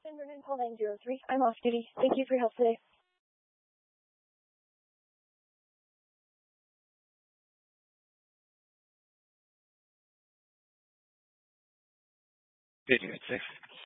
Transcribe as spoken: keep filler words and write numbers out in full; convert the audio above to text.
San Vernon, call nine zero three. I'm off duty. Thank you for your help today. Good, you at six.